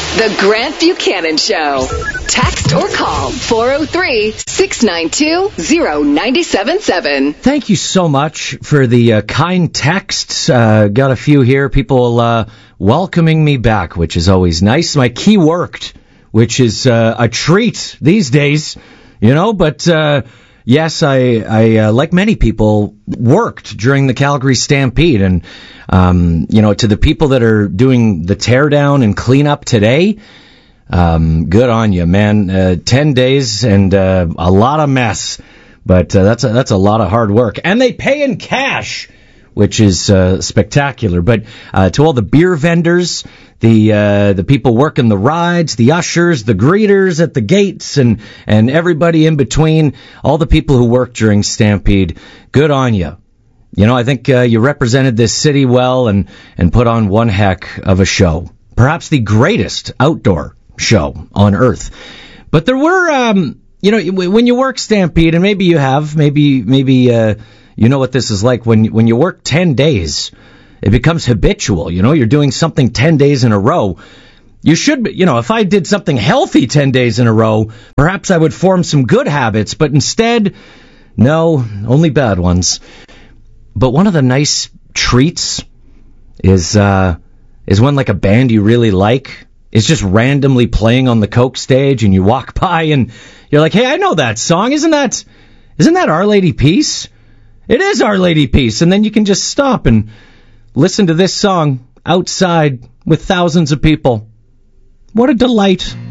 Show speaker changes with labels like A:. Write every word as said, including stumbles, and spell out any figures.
A: The Grant Buchanan Show. Text or call four oh three, six nine two, oh nine seven seven.
B: Thank you so much for the uh, kind texts. Uh, got a few here. People uh, welcoming me back, which is always nice. My key worked, which is uh, a treat these days, you know, but... Uh, Yes, I, I uh, like many people, worked during the Calgary Stampede. And, um, you know, to the people that are doing the teardown and cleanup today, um, good on you, man. Uh, ten days and uh, a lot of mess. But uh, that's, a, that's a lot of hard work. And they pay in cash, which is uh, spectacular. But uh, to all the beer vendors, the uh, the people working the rides, the ushers, the greeters at the gates, and, and everybody in between, all the people who worked during Stampede, good on you. You know, I think uh, you represented this city well and, and put on one heck of a show. Perhaps the greatest outdoor show on Earth. But there were, um, you know, when you work Stampede, and maybe you have, maybe maybe uh, you know what this is like, when when you work ten days, it becomes habitual. You know, you're doing something ten days in a row. You should, you know, if I did something healthy ten days in a row, perhaps I would form some good habits, but instead, no, only bad ones. But one of the nice treats is, uh, is when like a band you really like is just randomly playing on the Coke stage, and you walk by and you're like, hey, I know that song. Isn't that, isn't that Our Lady Peace? It is Our Lady Peace. And then you can just stop and listen to this song outside with thousands of people. What a delight.